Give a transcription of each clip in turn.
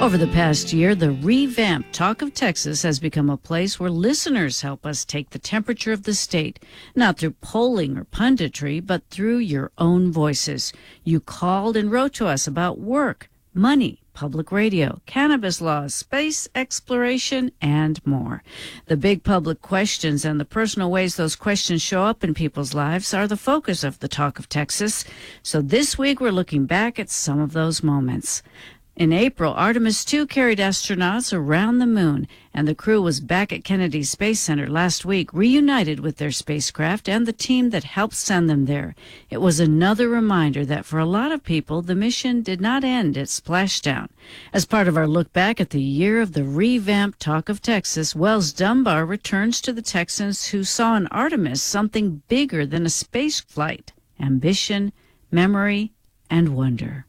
Over the past year, the revamped Talk of Texas has become a place where listeners help us take the temperature of the state, not through polling or punditry, but through your own voices. You called and wrote to us about work, money, public radio, cannabis laws, space exploration, and more. The big public questions and the personal ways those questions show up in people's lives are the focus of the Talk of Texas. So this week, we're looking back at some of those moments. In April, Artemis II carried astronauts around the moon, and the crew was back at Kennedy Space Center last week, reunited with their spacecraft and the team that helped send them there. It was another reminder that for a lot of people, the mission did not end at splashdown. As part of our look back at the year of the revamped Talk of Texas, Wells Dunbar returns to the Texans who saw in Artemis something bigger than a space flight: ambition, memory, and wonder.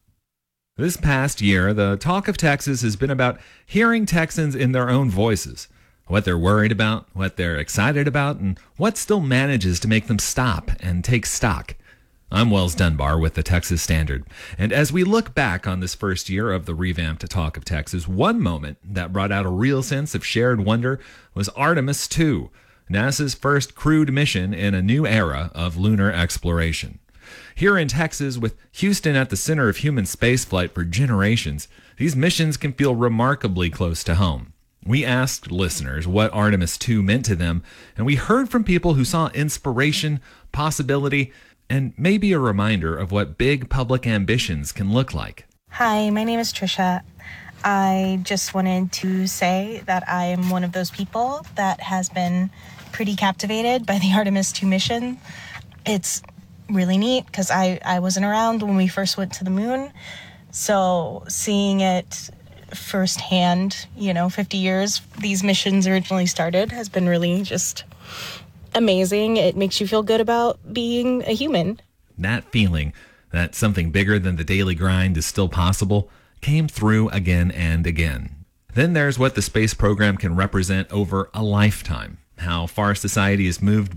This past year, the Talk of Texas has been about hearing Texans in their own voices, what they're worried about, what they're excited about, and what still manages to make them stop and take stock. I'm Wells Dunbar with the Texas Standard, and as we look back on this first year of the revamped Talk of Texas, one moment that brought out a real sense of shared wonder was Artemis II, NASA's first crewed mission in a new era of lunar exploration. Here in Texas, with Houston at the center of human spaceflight for generations, these missions can feel remarkably close to home. We asked listeners what Artemis II meant to them, and we heard from people who saw inspiration, possibility, and maybe a reminder of what big public ambitions can look like. Hi, my name is Trisha. I just wanted to say that I am one of those people that has been pretty captivated by the Artemis II mission. It's really neat because I wasn't around when we first went to the moon. So seeing it firsthand, 50 years these missions originally started has been really just amazing. It makes you feel good about being a human. That feeling that something bigger than the daily grind is still possible came through again and again. Then there's what the space program can represent over a lifetime, how far society has moved